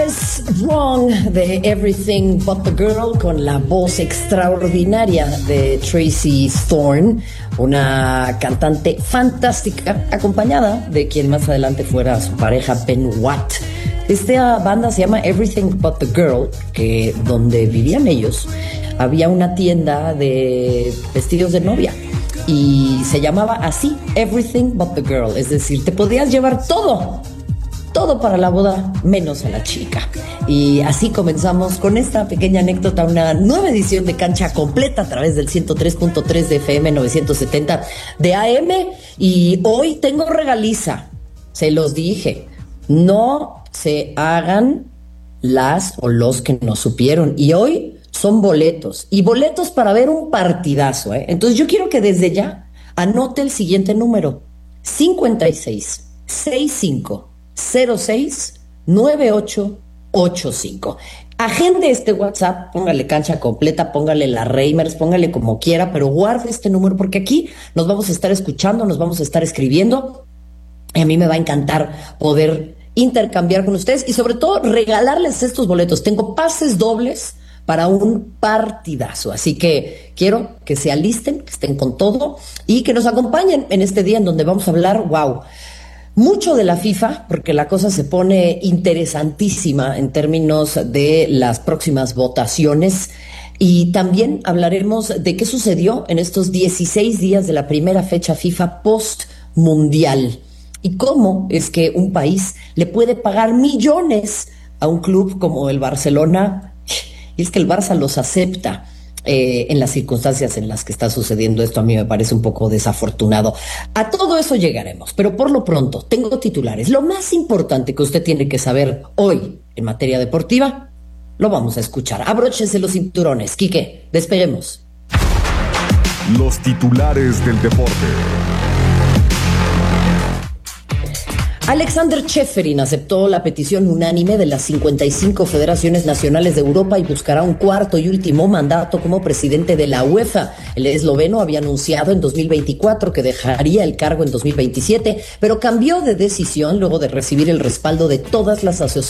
es Wrong de Everything But the Girl, con la voz extraordinaria de Tracy Thorn, una cantante fantástica, acompañada de quien más adelante fuera su pareja Ben Watt. Esta banda se llama Everything But the Girl, que donde vivían ellos había una tienda de vestidos de novia y se llamaba así, Everything But the Girl, es decir, te podías llevar todo para la boda, menos a la chica. Y así comenzamos con esta pequeña anécdota, una nueva edición de Cancha Completa a través del 103.3 de FM, 970 de AM. Y hoy tengo regaliza, se los dije, no se hagan las o los que no supieron. Y hoy son boletos, y boletos para ver un partidazo, ¿eh? Entonces yo quiero que desde ya anote el siguiente número: 56 65 06 9885. Agende este WhatsApp, póngale Cancha Completa, póngale la Reimers, póngale como quiera, pero guarde este número porque aquí nos vamos a estar escuchando, nos vamos a estar escribiendo y a mí me va a encantar poder intercambiar con ustedes y sobre todo regalarles estos boletos. Tengo pases dobles para un partidazo, así que quiero que se alisten, que estén con todo y que nos acompañen en este día en donde vamos a hablar, mucho de la FIFA, porque la cosa se pone interesantísima en términos de las próximas votaciones. Y también hablaremos de qué sucedió en estos 16 días de la primera fecha FIFA post-mundial. Y cómo es que un país le puede pagar millones a un club como el Barcelona. Y es que el Barça los acepta. En las circunstancias en las que está sucediendo esto, a mí me parece un poco desafortunado. A todo eso llegaremos, pero por lo pronto tengo titulares. Lo más importante que usted tiene que saber hoy en materia deportiva, lo vamos a escuchar. Abróchense los cinturones. Quique, despeguemos. Los titulares del deporte. Alexander Čeferin aceptó la petición unánime de las 55 federaciones nacionales de Europa y buscará un cuarto y último mandato como presidente de la UEFA. El esloveno había anunciado en 2024 que dejaría el cargo en 2027, pero cambió de decisión luego de recibir el respaldo de todas las asociaciones